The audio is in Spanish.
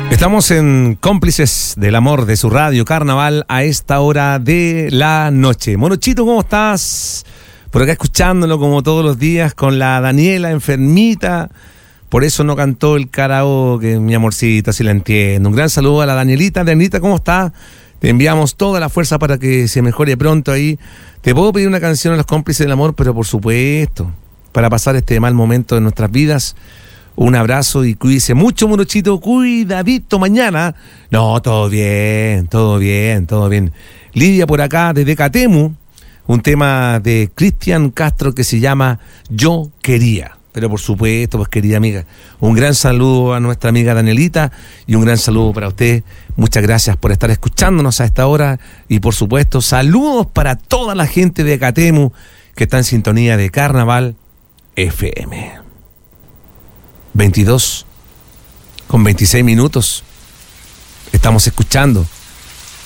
Estamos en Cómplices del Amor de su radio Carnaval a esta hora de la noche. Monochito, ¿cómo estás? Por acá escuchándolo como todos los días con la Daniela enfermita. Por eso no cantó el karaoke, mi amorcita, si la entiendo. Un gran saludo a la Danielita. Danielita, ¿cómo estás? Te enviamos toda la fuerza para que se mejore pronto ahí. Te puedo pedir una canción a los Cómplices del Amor, pero por supuesto, para pasar este mal momento de nuestras vidas. Un abrazo y cuídese mucho, Monochito. Cuidadito mañana. No, todo bien, todo bien, todo bien. Lidia por acá desde Catemu. Un tema de Cristian Castro que se llama Yo Quería. Pero por supuesto, pues querida amiga, un gran saludo a nuestra amiga Danielita y un gran saludo para usted. Muchas gracias por estar escuchándonos a esta hora y por supuesto, saludos para toda la gente de Catemu que está en sintonía de Carnaval FM. 22 con 26 minutos. Estamos escuchando